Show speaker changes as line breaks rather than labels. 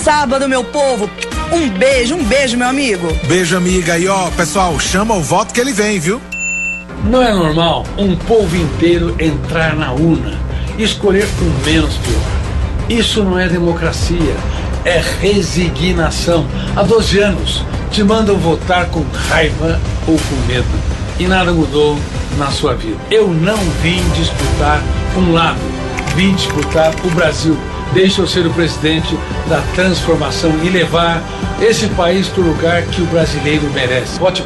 sábado, meu povo. Um beijo, meu amigo.
Beijo, amiga. E ó, pessoal, chama o voto que ele vem, viu?
Não é normal um povo inteiro entrar na urna e escolher o menos pior. Isso não é democracia, é resignação. Há 12 anos te mandam votar com raiva ou com medo e nada mudou na sua vida. Eu não vim disputar um lado, vim disputar o Brasil. Deixa eu ser o presidente da transformação e levar esse país para o lugar que o brasileiro merece. Vote